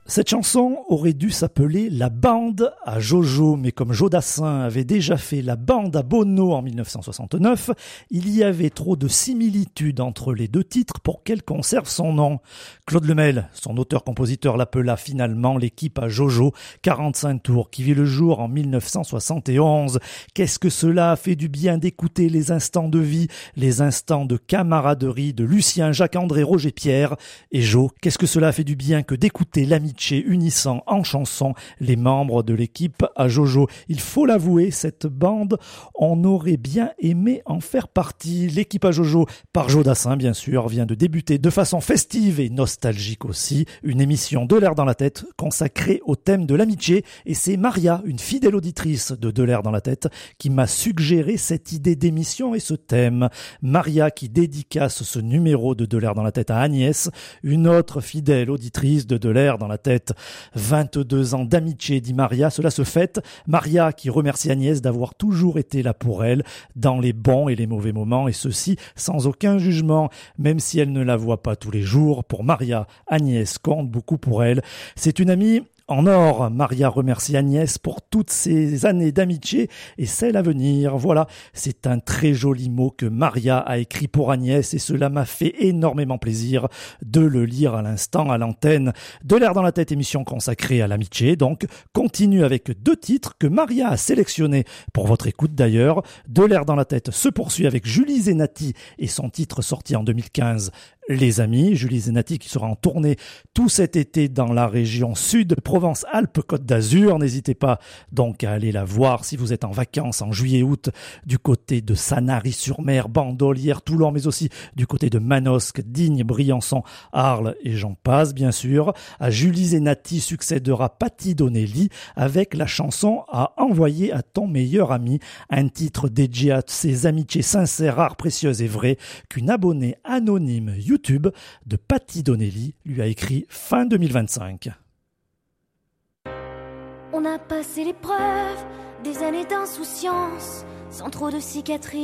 Cette chanson aurait dû s'appeler La bande à Jojo, mais comme Joe Dassin avait déjà fait La bande à Bono en 1969, il y avait trop de similitudes entre les deux titres pour qu'elle conserve son nom. Claude Lemel, son auteur-compositeur, l'appela finalement l'équipe à Jojo, 45 tours, qui vit le jour en 1971. Qu'est-ce que cela a fait du bien d'écouter les instants de vie, les instants de camaraderie de Lucien, Jacques-André, Roger Pierre et Joe. Qu'est-ce que cela a fait du bien que d'écouter l'amitié unissant en chanson les membres de l'équipe à Jojo. Il faut l'avouer, cette bande, on aurait bien aimé en faire partie. L'équipe à Jojo, par Joe Dassin bien sûr, vient de débuter de façon festive et nostalgique aussi, une émission de l'air dans la tête consacrée au thème de l'amitié, et c'est Maria, une fidèle auditrice de l'air dans la tête, qui m'a suggéré cette idée d'émission et ce thème. Maria qui dédicace ce numéro de l'air dans la tête à Agnès, une autre fidèle auditrice de l'air dans la tête. 22 ans d'amitié, dit Maria, cela se fête. Maria qui remercie Agnès d'avoir toujours été là pour elle, dans les bons et les mauvais moments, et ceci sans aucun jugement, même si elle ne la voit pas tous les jours. Pour Maria, Agnès compte beaucoup pour elle. C'est une amie en or. Maria remercie Agnès pour toutes ces années d'amitié et celles à venir. Voilà, c'est un très joli mot que Maria a écrit pour Agnès et cela m'a fait énormément plaisir de le lire à l'instant à l'antenne de l'air dans la tête, émission consacrée à l'amitié. Donc, continue avec deux titres que Maria a sélectionnés pour votre écoute d'ailleurs. De l'air dans la tête se poursuit avec Julie Zenati et son titre sorti en 2015. Les amis, Julie Zenati qui sera en tournée tout cet été dans la région sud, Provence-Alpes-Côte d'Azur. N'hésitez pas donc à aller la voir si vous êtes en vacances en juillet-août du côté de Sanary-sur-Mer, Bandol, Toulon, mais aussi du côté de Manosque, Digne, Briançon, Arles et j'en passe bien sûr. À Julie Zenati succédera Patti Donnelly avec la chanson à envoyer à ton meilleur ami, un titre dédié à ces amitiés sincères, rares, précieuses et vraies qu'une abonnée anonyme YouTube de Patti Donnelly lui a écrit fin 2025. On a passé l'épreuve des années d'insouciance, sans trop de cicatrices.